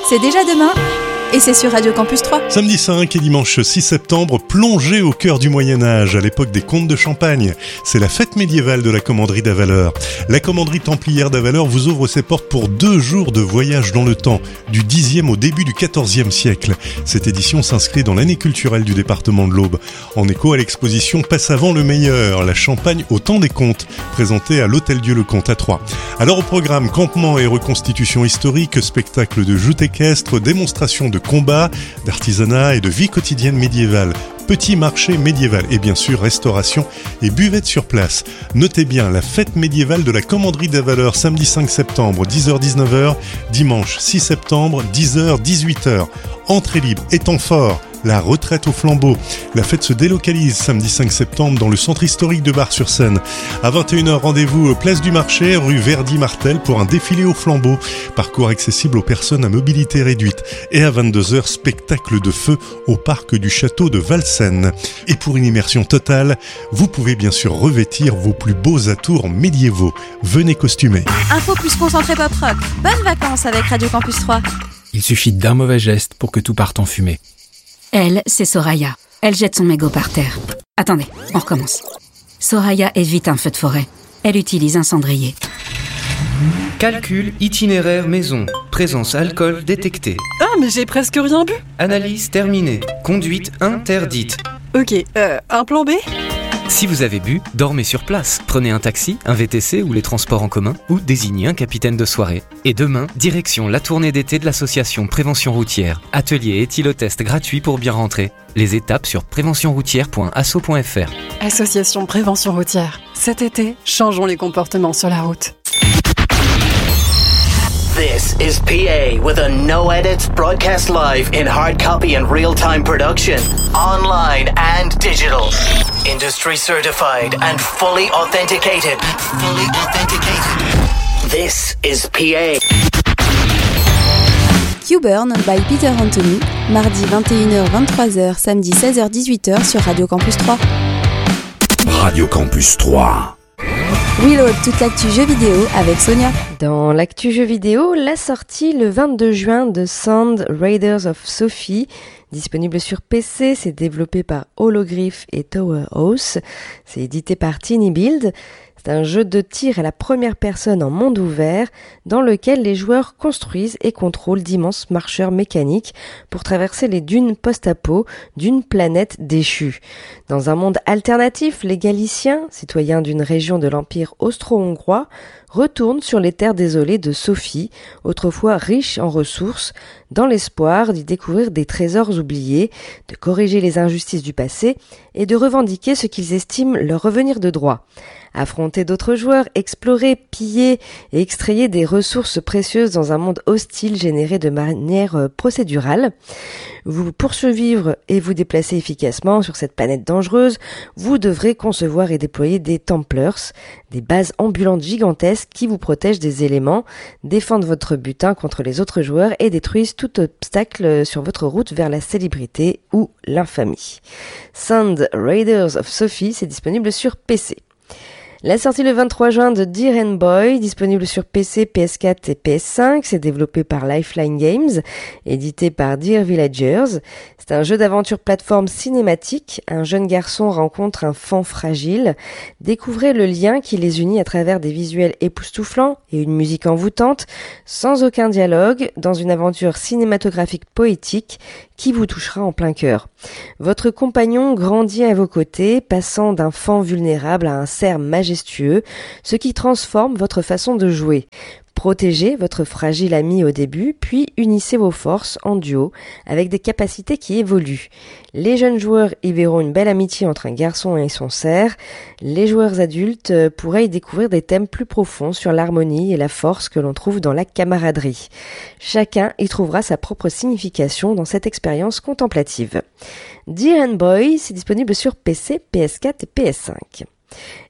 C'est déjà demain et c'est sur Radio Campus 3. Samedi 5 et dimanche 6 septembre, plongez au cœur du Moyen-Âge, à l'époque des comtes de Champagne. C'est la fête médiévale de la commanderie d'Avaleur. La commanderie templière d'Avaleur vous ouvre ses portes pour 2 jours de voyage dans le temps, du 10e au début du 14e siècle. Cette édition s'inscrit dans l'année culturelle du département de l'Aube, en écho à l'exposition Passe avant le meilleur, la Champagne au temps des comtes, présentée à l'Hôtel-Dieu le Comte à Troyes. Alors au programme, campement et reconstitution historique, spectacle de joutes équestres, démonstration de combat, d'artisanat et de vie quotidienne médiévale, petit marché médiéval et bien sûr restauration et buvette sur place. Notez bien la fête médiévale de la commanderie d'Avaleur samedi 5 septembre 10h-19h, dimanche 6 septembre 10h-18h. Entrée libre et temps fort. La retraite au flambeau. La fête se délocalise samedi 5 septembre dans le centre historique de Bar-sur-Seine. À 21h, rendez-vous place du Marché, rue Verdy-Martel pour un défilé au flambeau. Parcours accessible aux personnes à mobilité réduite. Et à 22h, spectacle de feu au parc du château de Valsenne. Et pour une immersion totale, vous pouvez bien sûr revêtir vos plus beaux atours médiévaux. Venez costumer. Info plus concentré pop rock. Bonnes vacances avec Radio Campus 3. Il suffit d'un mauvais geste pour que tout parte en fumée. Elle, c'est Soraya. Elle jette son mégot par terre. Attendez, on recommence. Soraya évite un feu de forêt. Elle utilise un cendrier. Calcul itinéraire maison. Présence alcool détectée. Ah, mais j'ai presque rien bu. Analyse terminée. Conduite interdite. Ok, un plan B ? Si vous avez bu, dormez sur place. Prenez un taxi, un VTC ou les transports en commun, ou désignez un capitaine de soirée. Et demain, direction la tournée d'été de l'association Prévention Routière. Atelier éthylotest gratuit pour bien rentrer. Les étapes sur préventionroutière.asso.fr. Association Prévention Routière. Cet été, changeons les comportements sur la route. This is PA with a no edits broadcast live in hard copy and real-time production, online and digital. Industry certified and fully authenticated. This is PA. Q-Burn by Peter Anthony, mardi 21h-23h, samedi 16h-18h sur Radio Campus 3. Radio Campus 3. Reload, toute l'actu jeux vidéo avec Sonia. Dans l'actu jeux vidéo, la sortie le 22 juin de Sand Raiders of Sophie, disponible sur PC, c'est développé par Hologryph et Tower House, c'est édité par Tiny Build. C'est un jeu de tir à la première personne en monde ouvert dans lequel les joueurs construisent et contrôlent d'immenses marcheurs mécaniques pour traverser les dunes post-apo d'une planète déchue. Dans un monde alternatif, les Galiciens, citoyens d'une région de l'Empire austro-hongrois, retournent sur les terres désolées de Sophie, autrefois riches en ressources, dans l'espoir d'y découvrir des trésors oubliés, de corriger les injustices du passé et de revendiquer ce qu'ils estiment leur revenir de droit. Affronter d'autres joueurs, explorer, piller et extrayer des ressources précieuses dans un monde hostile généré de manière procédurale. Vous poursuivre et vous déplacer efficacement sur cette planète dangereuse, vous devrez concevoir et déployer des Templars, des bases ambulantes gigantesques qui vous protègent des éléments, défendent votre butin contre les autres joueurs et détruisent tout obstacle sur votre route vers la célébrité ou l'infamie. Sand Raiders of Sophie, c'est disponible sur PC. La sortie le 23 juin de Deer & Boy, disponible sur PC, PS4 et PS5, c'est développé par Lifeline Games, édité par Deer Villagers. C'est un jeu d'aventure plateforme cinématique. Un jeune garçon rencontre un fan fragile. Découvrez le lien qui les unit à travers des visuels époustouflants et une musique envoûtante, sans aucun dialogue, dans une aventure cinématographique poétique qui vous touchera en plein cœur. Votre compagnon grandit à vos côtés, passant d'un fan vulnérable à un cerf majestueux, ce qui transforme votre façon de jouer. Protégez votre fragile ami au début, puis unissez vos forces en duo avec des capacités qui évoluent. Les jeunes joueurs y verront une belle amitié entre un garçon et son cerf. Les joueurs adultes pourraient y découvrir des thèmes plus profonds sur l'harmonie et la force que l'on trouve dans la camaraderie. Chacun y trouvera sa propre signification dans cette expérience contemplative. Deer & Boy, c'est disponible sur PC, PS4 et PS5.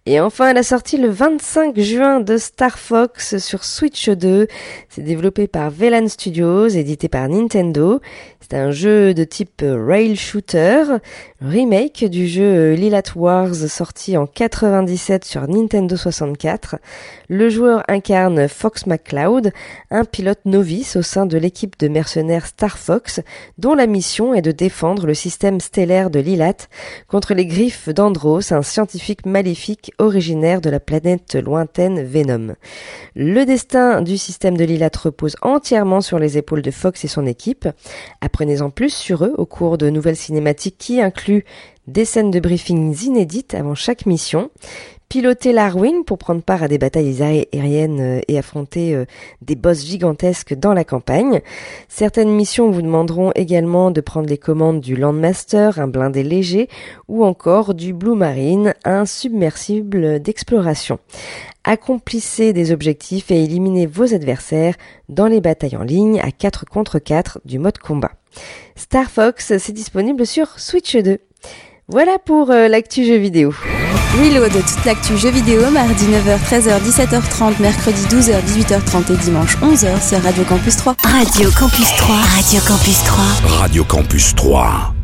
Et enfin, la sortie le 25 juin de Star Fox sur Switch 2. C'est développé par Velan Studios, édité par Nintendo. C'est un jeu de type rail shooter, remake du jeu Lylat Wars sorti en 97 sur Nintendo 64. Le joueur incarne Fox McCloud, un pilote novice au sein de l'équipe de mercenaires Star Fox, dont la mission est de défendre le système stellaire de Lylat contre les griffes d'Andros, un scientifique maléfique originaire de la planète lointaine Venom. Le destin du système de Lylat repose entièrement sur les épaules de Fox et son équipe. Apprenez-en plus sur eux au cours de nouvelles cinématiques qui incluent des scènes de briefings inédites avant chaque mission, piloter l'Arwing pour prendre part à des batailles aériennes et affronter des boss gigantesques dans la campagne. Certaines missions vous demanderont également de prendre les commandes du Landmaster, un blindé léger, ou encore du Blue Marine, un submersible d'exploration. Accomplissez des objectifs et éliminez vos adversaires dans les batailles en ligne à 4 contre 4 du mode combat. Star Fox, c'est disponible sur Switch 2. Voilà pour l'actu jeux vidéo. Reload, toute l'actu jeux vidéo, mardi 9h, 13h, 17h30, mercredi 12h, 18h30 et dimanche 11h sur Radio Campus 3. Radio Campus 3. Radio Campus 3. Radio Campus 3.